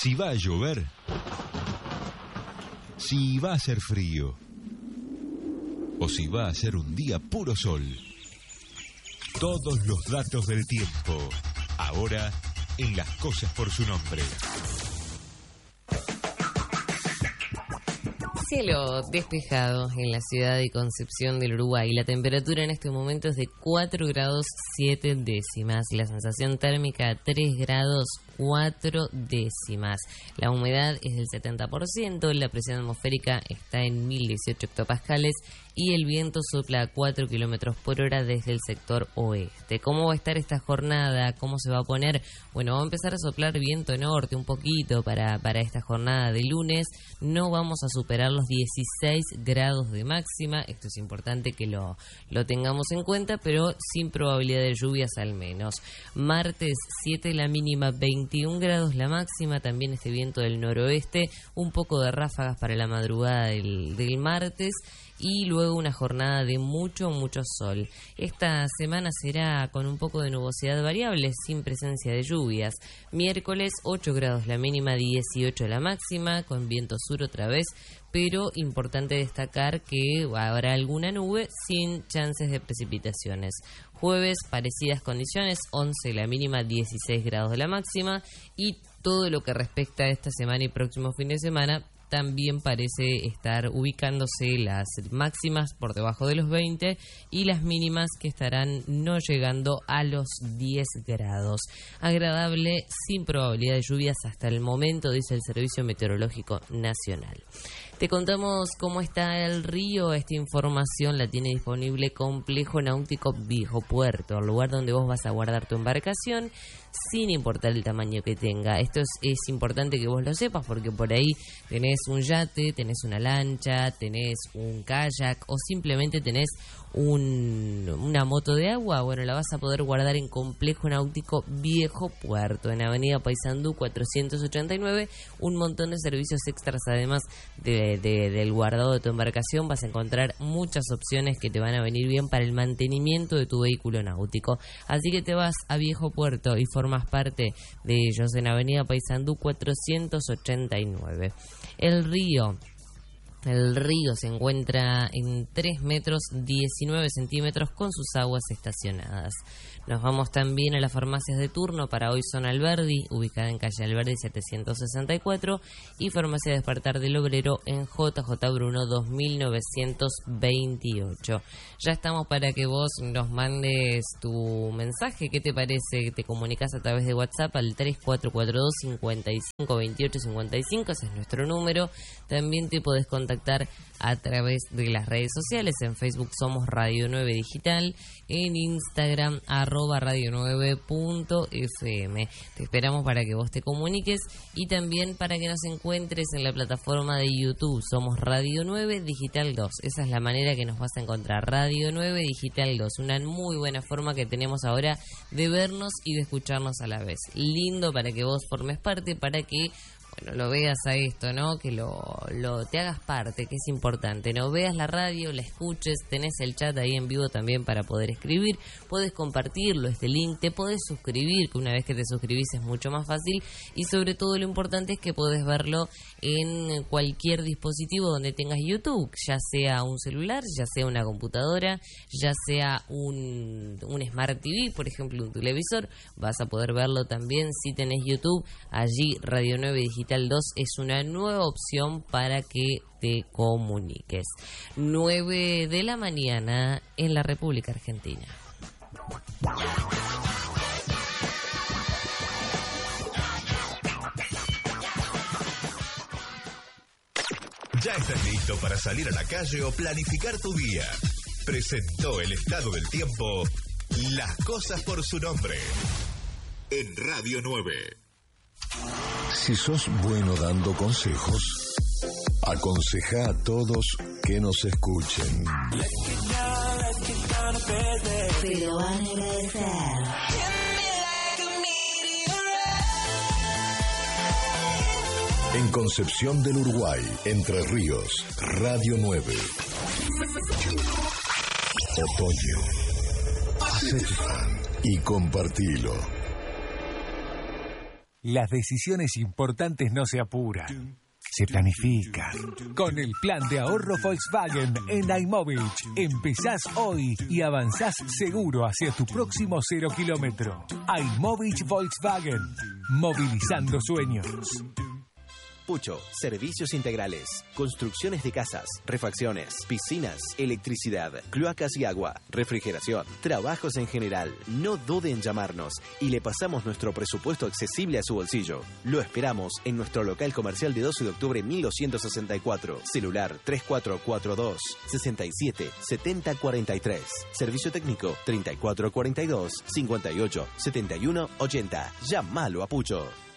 Si va a llover, si va a hacer frío, o si va a ser un día puro sol. Todos los datos del tiempo, ahora en Las Cosas por su Nombre. Cielo despejado en la ciudad de Concepción del Uruguay. La temperatura en este momento es de 4 grados 7 décimas. La sensación térmica 3 grados 4 décimas. La humedad es del 70%. La presión atmosférica está en 1018 hectopascales. Y el viento sopla a 4 kilómetros por hora desde el sector oeste. ¿Cómo va a estar esta jornada? ¿Cómo se va a poner? Bueno, va a empezar a soplar viento norte un poquito para esta jornada de lunes. No vamos a superar los 16 grados de máxima. Esto es importante que lo tengamos en cuenta, pero sin probabilidad de lluvias al menos. Martes 7 la mínima, 21 grados la máxima. También este viento del noroeste. Un poco de ráfagas para la madrugada del martes. Y luego una jornada de mucho sol. Esta semana será con un poco de nubosidad variable, sin presencia de lluvias. Miércoles 8 grados la mínima, 18 la máxima, con viento sur otra vez, pero importante destacar que habrá alguna nube sin chances de precipitaciones. Jueves, parecidas condiciones, 11 la mínima, 16 grados la máxima, y todo lo que respecta a esta semana y próximo fin de semana, también parece estar ubicándose las máximas por debajo de los 20 y las mínimas que estarán no llegando a los 10 grados. Agradable, sin probabilidad de lluvias hasta el momento, dice el Servicio Meteorológico Nacional. Te contamos cómo está el río. Esta información la tiene disponible Complejo Náutico Viejo Puerto, el lugar donde vos vas a guardar tu embarcación, sin importar el tamaño que tenga. Esto es importante que vos lo sepas, porque por ahí tenés un yate, tenés una lancha, tenés un kayak o simplemente tenés una moto de agua. Bueno, la vas a poder guardar en Complejo Náutico Viejo Puerto, en Avenida Paysandú 489. Un montón de servicios extras, además del guardado de tu embarcación. Vas a encontrar muchas opciones que te van a venir bien para el mantenimiento de tu vehículo náutico. Así que te vas a Viejo Puerto y formas parte de ellos en Avenida Paysandú 489. El río se encuentra en 3 metros 19 centímetros con sus aguas estacionadas. Nos vamos también a las farmacias de turno. Para hoy son Alberdi, ubicada en calle Alberdi 764, y Farmacia Despertar del Obrero en JJ Bruno 2928. Ya estamos para que vos nos mandes tu mensaje. ¿Qué te parece? Te comunicas a través de WhatsApp al 3442 55 28 55. Ese es nuestro número. También te podés contactar a través de las redes sociales. En Facebook somos Radio 9 Digital, en Instagram @radio9.fm. Te esperamos para que vos te comuniques y también para que nos encuentres en la plataforma de YouTube. Somos Radio 9 Digital 2. Esa es la manera que nos vas a encontrar, Radio 9 Digital 2. Una muy buena forma que tenemos ahora de vernos y de escucharnos a la vez. Lindo para que vos formes parte, para que lo veas a esto, ¿no? Que te hagas parte, que es importante, ¿no? Veas la radio, la escuches, tenés el chat ahí en vivo también para poder escribir, podés compartirlo, este link, te podés suscribir, que una vez que te suscribís es mucho más fácil, y sobre todo lo importante es que podés verlo en cualquier dispositivo donde tengas YouTube, ya sea un celular, ya sea una computadora, ya sea un Smart TV, por ejemplo, un televisor, vas a poder verlo también si tenés YouTube. Allí Radio 9 Digital 2 es una nueva opción para que te comuniques. 9 de la mañana en la República Argentina. ¿Ya estás listo para salir a la calle o planificar tu día? Presentó el estado del tiempo Las Cosas por su Nombre en Radio 9. Si sos bueno dando consejos, aconseja a todos que nos escuchen. Pero van a agradecer. En Concepción del Uruguay, Entre Ríos, Radio 9. Otoño. Hacete fan y compartilo. Las decisiones importantes no se apuran, se planifican. Con el plan de ahorro Volkswagen en iMovich, empezás hoy y avanzás seguro hacia tu próximo 0 kilómetro. iMovich Volkswagen, movilizando sueños. Pucho, servicios integrales, construcciones de casas, refacciones, piscinas, electricidad, cloacas y agua, refrigeración, trabajos en general. No dude en llamarnos y le pasamos nuestro presupuesto accesible a su bolsillo. Lo esperamos en nuestro local comercial de 12 de octubre 1264, celular 3442 67 70 43, servicio técnico 3442 58 71 80. Llámalo a Pucho.